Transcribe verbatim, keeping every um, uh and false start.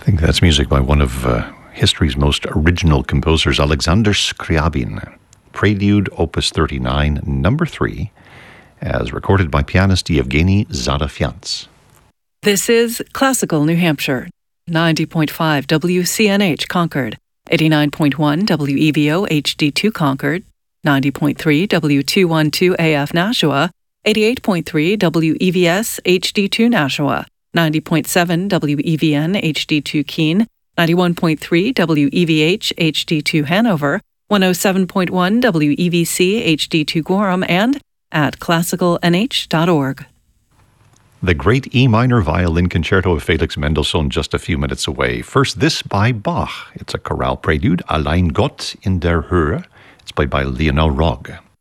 I think that's music by one of uh, history's most original composers, Alexander Scriabin. Prelude, Opus thirty-nine, number three, as recorded by pianist Yevgeny Zadafiants. This is Classical New Hampshire, ninety point five W C N H Concord, eighty-nine point one W E V O H D two Concord, ninety point three W two twelve A F Nashua, eighty-eight point three W E V S H D two Nashua, ninety point seven W E V N H D two Keene, ninety-one point three W E V H H D two Hanover, one oh seven point one W E V C H D two Gorham, and at classical n h dot org. The great E minor violin concerto of Felix Mendelssohn just a few minutes away. First, this by Bach. It's a chorale prelude, Allein Gott in der Höhe. It's played by Lionel Rogge.